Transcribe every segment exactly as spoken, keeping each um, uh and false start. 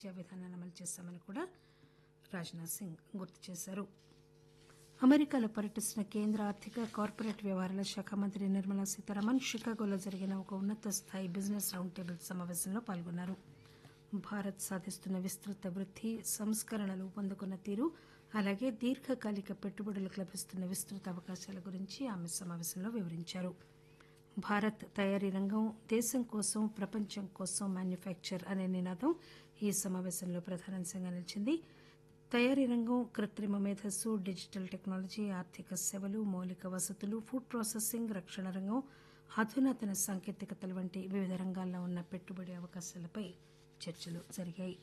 విధానాన్ని అమలు చేశామని కూడా రాజ్నాథ్ సింగ్ గుర్తు చేశారు. అమెరికాలో పర్యటిస్తున్న కేంద్ర ఆర్థిక కార్పొరేట్ వ్యవహారాల శాఖ మంత్రి నిర్మలా సీతారామన్ షికాగోలో జరిగిన ఒక ఉన్నత స్థాయి బిజినెస్ రౌండ్ టేబుల్ సమావేశంలో పాల్గొన్నారు. భారత్ సాధిస్తున్న విస్తృత వృద్ది, సంస్కరణలు ఊపందుకున్న తీరు, అలాగే దీర్ఘకాలిక పెట్టుబడులకు లభిస్తున్న విస్తృత అవకాశాల గురించి ఆమె సమావేశంలో వివరించారు. భారత్ తయారీ రంగం దేశం కోసం ప్రపంచం కోసం మ్యానుఫ్యాక్చర్ అనే నినాదం ఈ సమావేశంలో ప్రధానాంశంగా నిలిచింది. తయారీ రంగం, కృత్రిమ మేధస్సు, డిజిటల్ టెక్నాలజీ, ఆర్థిక సేవలు, మౌలిక వసతులు, ఫుడ్ ప్రాసెసింగ్, రక్షణ రంగం, అధునాతన సాంకేతికతల వంటి వివిధ రంగాల్లో ఉన్న పెట్టుబడి అవకాశాలపై చర్చలు జరిగాయి.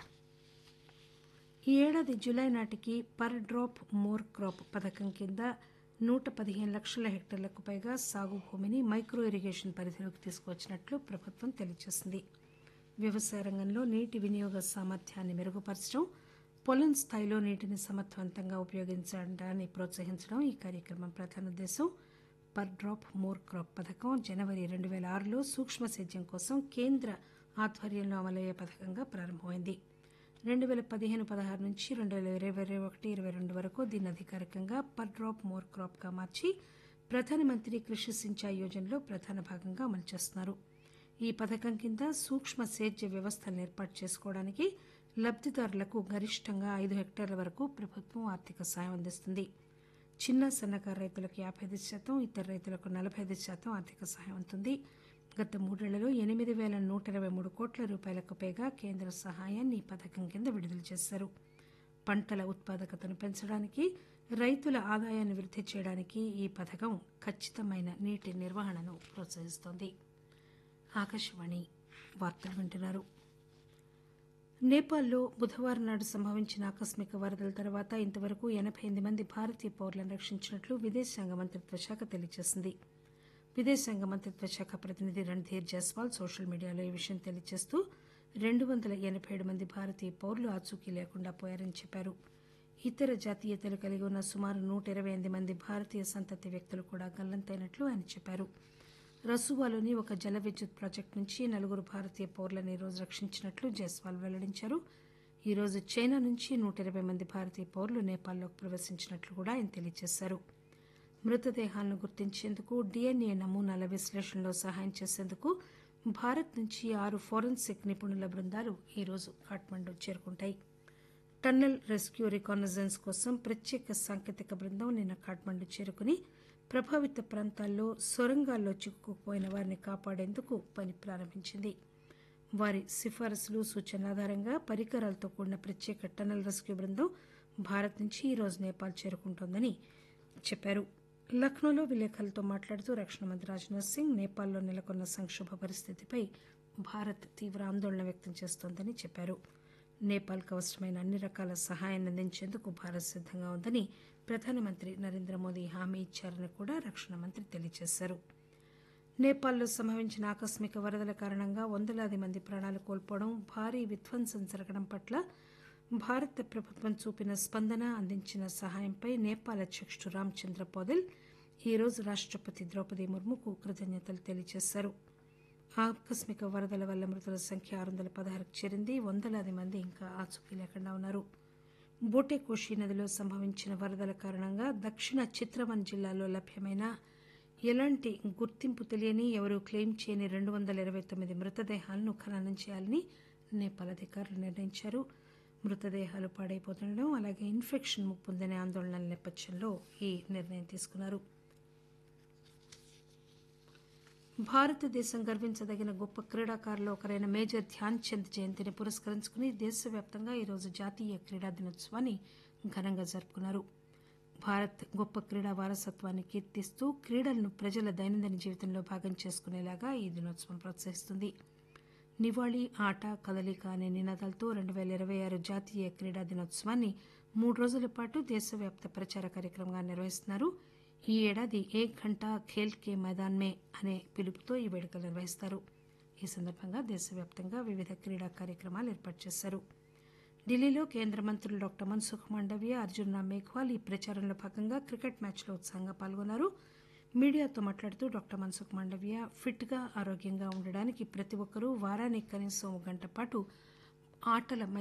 ఈ ఏడాది జులై నాటికి పర్ డ్రాప్ మోర్ క్రాప్ పథకం కింద నూట పదిహేను లక్షల హెక్టార్లకు పైగా సాగు భూమిని మైక్రో ఇరిగేషన్ పరిధిలోకి తీసుకువచ్చినట్లు ప్రభుత్వం తెలియజేసింది. వ్యవసాయ రంగంలో నీటి వినియోగ సామర్థ్యాన్ని మెరుగుపరచడం, పొలం స్థాయిలో నీటిని సమర్థవంతంగా ఉపయోగించడాన్ని ప్రోత్సహించడం ఈ కార్యక్రమం ప్రధాన ఉద్దేశం. పర్ డ్రాప్ మోర్ క్రాప్ పథకం జనవరి రెండు పేల ఆరులో సూక్ష్మ సేద్యం కోసం కేంద్ర ఆధ్వర్యంలో అమలయ్యే పథకంగా ప్రారంభమైంది. రెండు పేల పదిహేను పదహారు నుంచి రెండు పేల ఇరవై ఒకటి ఇరవై రెండు వరకు దీన్ని అధికారికంగా పర్ డ్రాప్ మోర్ క్రాప్ గా మార్చి ప్రధానమంత్రి కృషి సించాయి యోజనలో ప్రధాన భాగంగా అమలు చేస్తున్నారు. ఈ పథకం కింద సూక్ష్మ సేద్య వ్యవస్థలను ఏర్పాటు చేసుకోవడానికి లబ్దిదారులకు గరిష్టంగా ఐదు హెక్టార్ల వరకు ప్రభుత్వం ఆర్థిక సాయం అందిస్తుంది. చిన్న సన్నకారు రైతులకు యాబై ఐదు శాతం, ఇతర రైతులకు నలబై ఐదు శాతం ఆర్థిక సాయం అందుతుంది. గత మూడేళ్లలో ఎనిమిది పేల నూట ఇరవై మూడు కోట్ల రూపాయలకు పైగా కేంద్ర సహాయాన్ని ఈ పథకం కింద విడుదల చేశారు. పంటల ఉత్పాదకతను పెంచడానికి, రైతుల ఆదాయాన్ని వృద్ది చేయడానికి ఈ పథకం ఖచ్చితమైన నీటి నిర్వహణను ప్రోత్సహిస్తోంది. ఆకాశవాణి వార్తలు వింటున్నారు. నేపాల్లో బుధవారం నాడు సంభవించిన ఆకస్మిక వరదల తర్వాత ఇంతవరకు ఎనబై ఎనిమిది మంది భారతీయ పౌరులను రక్షించినట్లు విదేశాంగ మంత్రిత్వ శాఖ తెలియజేసింది. విదేశాంగ మంత్రిత్వ శాఖ ప్రతినిధి రణ్ధీర్ జైస్వాల్ సోషల్ మీడియాలో ఈ విషయం తెలియజేస్తూ రెండు వందల ఎనబై ఏడు మంది భారతీయ పౌరులు ఆచూకీ లేకుండా పోయారని చెప్పారు. ఇతర జాతీయతలు కలిగి ఉన్న సుమారు నూట ఇరవై ఎనిమిది మంది భారతీయ సంతతి వ్యక్తులు కూడా గల్లంతైనట్లు ఆయన చెప్పారు. రసూవాలోని ఒక జల విద్యుత్ ప్రాజెక్టు నుంచి నలుగురు భారతీయ పౌరులను ఈ రోజు రక్షించినట్లు జైస్వాల్ వెల్లడించారు. ఈ రోజు చైనా నుంచి నూట ఇరవై మంది భారతీయ పౌరులు నేపాల్లోకి ప్రవేశించినట్లు కూడా ఆయన తెలియజేశారు. మృతదేహాలను గుర్తించేందుకు, డీఎన్ఏ నమూనాల విశ్లేషణలో సహాయం చేసేందుకు భారత్ నుంచి ఆరు ఫోరెన్సిక్ నిపుణుల బృందాలు ఈ రోజు ఖాట్మండు చేరుకుంటాయి. టన్నెల్ రెస్క్యూ రికానజెన్స్ కోసం ప్రత్యేక సాంకేతిక బృందం నిన్న ఖాట్మండు చేరుకుని ప్రభావిత ప్రాంతాల్లో సొరంగాల్లో చిక్కుకుపోయిన వారిని కాపాడేందుకు పని ప్రారంభించింది. వారి సిఫారసులు, సూచనల ఆధారంగా పరికరాలతో కూడిన ప్రత్యేక టన్నెల్ రెస్క్యూ బృందం భారత్ నుంచి ఈ రోజు నేపాల్ చేరుకుంటోందని చెప్పారు. లక్నోలో విలేకరులతో మాట్లాడుతూ రక్షణ మంత్రి రాజ్నాథ్ సింగ్ నేపాల్లో నెలకొన్న సంక్షోభ పరిస్థితిపై భారత్ తీవ్ర ఆందోళన వ్యక్తం చేస్తోందని చెప్పారు. నేపాల్కు అవసరమైన అన్ని రకాల సహాయాన్ని అందించేందుకు భారత్ సిద్దంగా ఉందని ప్రధానమంత్రి నరేంద్ర మోదీ హామీ ఇచ్చారని కూడా రక్షణ మంత్రి తెలియజేశారు. నేపాల్లో సంభవించిన ఆకస్మిక వరదల కారణంగా వందలాది మంది ప్రాణాలు కోల్పోవడం, భారీ విధ్వంసం జరగడం పట్ల భారత ప్రభుత్వం చూపిన స్పందన, అందించిన సహాయంపై నేపాల్ అధ్యకుడు రామచంద్ర పౌదెల్ ఈ రోజు రాష్టపతి ద్రౌపది ముర్ముకు కృతజ్ఞతలు తెలియజేశారు. ఆకస్మిక వరదల వల్ల మృతుల సంఖ్య ఆరు వందల పదహారుకు చేరింది. వందలాది మంది ఇంకా ఆచూకీ లేకుండా ఉన్నారు. బోటేకోషి నదిలో సంభవించిన వరదల కారణంగా దక్షిణ చిత్రవన్ జిల్లాలో లభ్యమైన ఎలాంటి గుర్తింపు తెలియని, ఎవరూ క్లెయిమ్ చేయని రెండు వందల ఇరవై తొమ్మిది మృతదేహాలను ఖననం చేయాలని నేపాల్ అధికారులు నిర్ణయించారు. మృతదేహాలు పాడైపోతుండడం, అలాగే ఇన్ఫెక్షన్ ముప్పుందనే ఆందోళనల నేపథ్యంలో ఈ నిర్ణయం తీసుకున్నారు. భారతదేశం గర్వించదగిన గొప్ప క్రీడాకారుల్లో ఒకరైన మేజర్ ధ్యాన్ చంద్ జయంతిని పురస్కరించుకుని దేశవ్యాప్తంగా ఈరోజు జాతీయ క్రీడా దినోత్సవాన్ని ఘనంగా జరుపుకున్నారు. భారత్ గొప్ప క్రీడా వారసత్వాన్ని కీర్తిస్తూ క్రీడలను ప్రజల దైనందిన జీవితంలో భాగం చేసుకునేలాగా ఈ దినోత్సవం ప్రోత్సహిస్తుంది. నివాళి, ఆట, కదలిక అనే నినాదాలతో రెండు పేల ఇరవై ఆరు జాతీయ క్రీడా దినోత్సవాన్ని మూడు రోజుల పాటు దేశవ్యాప్త ప్రచార కార్యక్రమంగా నిర్వహిస్తున్నారు. ఈ ఏడాది ఏక్ ఘంటా ఖేల్ కే మైదాన్ మే అనే పిలుపుతో ఈ వేడుకలు నిర్వహిస్తారు. ఈ సందర్భంగా దేశవ్యాప్తంగా వివిధ క్రీడా కార్యక్రమాలు ఏర్పాటు చేశారు. ఢిల్లీలో కేంద్ర మంత్రులు డాక్టర్ మన్సుఖ్ మాండవ్య, అర్జున్ రామ్ మేఘ్వాల్ ఈ ప్రచారంలో భాగంగా క్రికెట్ మ్యాచ్లో ఉత్సాహంగా పాల్గొన్నారు. మీడియాతో మాట్లాడుతూ డాక్టర్ మన్సుఖ్ మాండవ్య ఫిట్ గా, ఆరోగ్యంగా ఉండడానికి ప్రతి ఒక్కరూ వారానికి కనీసం ఒక గంట పాటు ఆటల